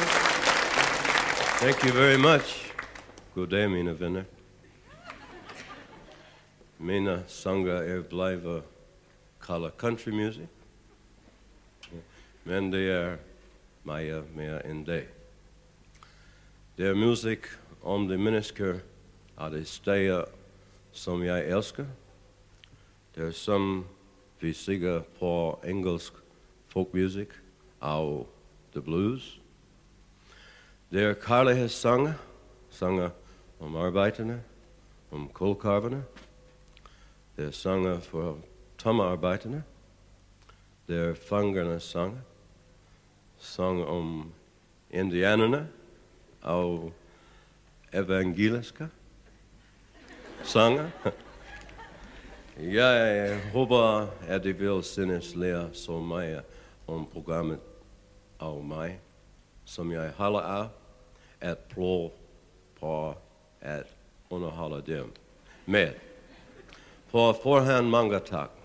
Thank you very much. God dag, mine venner. Mina sanger blijven kalde country music. Men det meer en dag. Det muziek om de mennesker af de steder, som jeg elsker. Det som vi siger på engelsk folkmusik og the blues. Det kærlighedssange, sanger om arbejderne, om kulkarverne. Det sanger for tommearbejderne. Det fangernes sange, sang om indianerne og evangeliske sanger. Jeg håber, at I vil synes lære så meget om programmet og mig, som jeg holder af at prøve på at underholde dem med. På forhånd mange tak.